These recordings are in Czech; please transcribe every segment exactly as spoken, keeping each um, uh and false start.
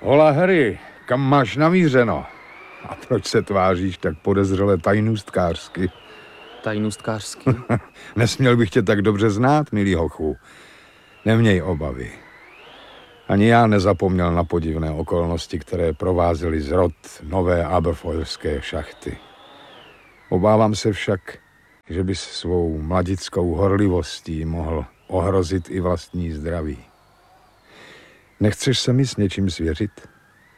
Hola, Harry, kam máš namířeno? A proč se tváříš tak podezřele tajnůstkářsky? Tajnůstkářsky? Nesměl bych tě tak dobře znát, milý hochu. Neměj obavy. Ani já nezapomněl na podivné okolnosti, které provázely zrod nové aberfoylské šachty. Obávám se však, že bys svou mladickou horlivostí mohl ohrozit i vlastní zdraví. Nechceš se mi s něčím svěřit?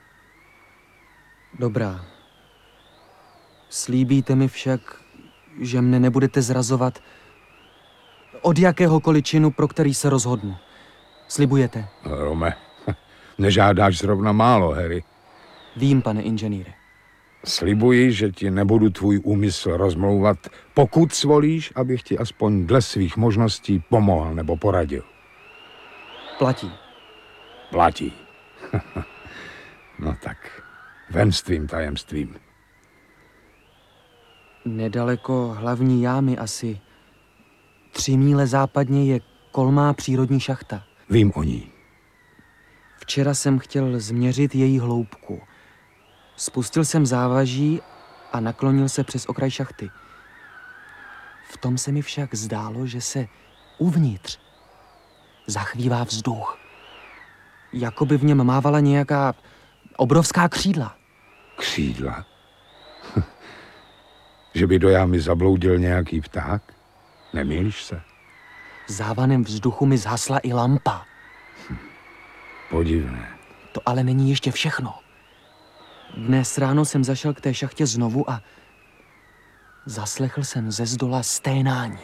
Dobrá. Slíbíte mi však, že mne nebudete zrazovat od jakéhokoliv činu, pro který se rozhodnu. Slibujete? Rome, nežádáš zrovna málo, Harry. Vím, pane inženýre. Slibuji, že ti nebudu tvůj úmysl rozmlouvat, pokud svolíš, abych ti aspoň dle svých možností pomohl nebo poradil. Platí. Platí. No tak, ven s tvým tajemstvím. Nedaleko hlavní jámy, asi tři míle západně, je kolmá přírodní šachta. Vím o ní. Včera jsem chtěl změřit její hloubku. Spustil jsem závaží a naklonil se přes okraj šachty. V tom se mi však zdálo, že se uvnitř zachvívá vzduch. Jakoby v něm mávala nějaká obrovská křídla. Křídla? Že by do jámy zabloudil nějaký pták? Nemýlíš se? Závanem vzduchu mi zhasla i lampa. Hm. Podivné. To ale není ještě všechno. Dnes ráno jsem zašel k té šachtě znovu a zaslechl jsem ze zdola sténání.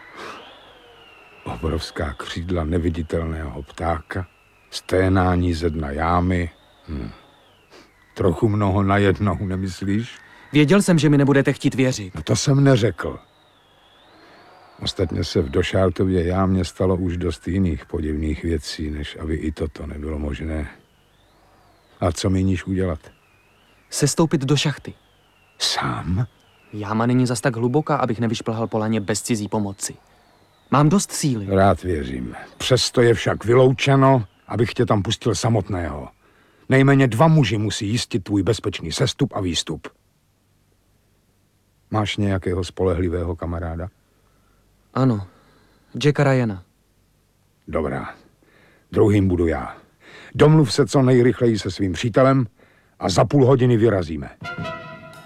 Obrovská křídla neviditelného ptáka, sténání ze dna jámy. Hm. Trochu mnoho najednou, nemyslíš? Věděl jsem, že mi nebudete chtít věřit. No to jsem neřekl. Ostatně se v Došártově jámě stalo už dost jiných podivných věcí, než aby i toto nebylo možné. A co míníš udělat? Sestoupit do šachty. Sám? Jáma není zas tak hluboká, abych nevyšplhal po laně bez cizí pomoci. Mám dost síly. Rád věřím. Přesto je však vyloučeno, abych tě tam pustil samotného. Nejméně dva muži musí jistit tvůj bezpečný sestup a výstup. Máš nějakého spolehlivého kamaráda? Ano, Jacka Ryana. Dobrá. Druhým budu já. Domluv se co nejrychleji se svým přítelem a za půl hodiny vyrazíme.